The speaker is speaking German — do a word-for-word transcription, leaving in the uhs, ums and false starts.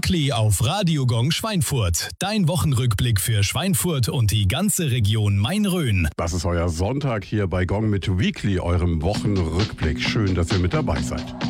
Weekly auf Radio Gong Schweinfurt. Dein Wochenrückblick für Schweinfurt und die ganze Region Main-Rhön. Das ist euer Sonntag hier bei Gong mit Weekly, eurem Wochenrückblick. Schön, dass ihr mit dabei seid.